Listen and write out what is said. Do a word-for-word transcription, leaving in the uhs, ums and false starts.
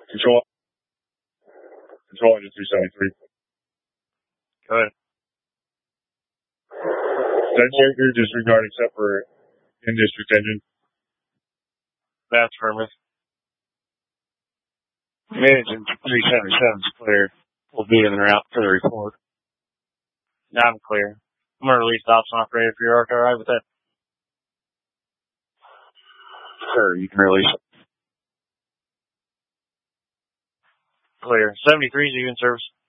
Control. Control engine two seventy-three. Go ahead. Sensor disregard except for in district engine. That's affirmative. Managing three seventy-seven is clear. We'll be en route for the report. Now I'm clear. I'm going to release the ops operator for your arc. All right with that? Sir, you can release it. Clear. seventy-three is you in service.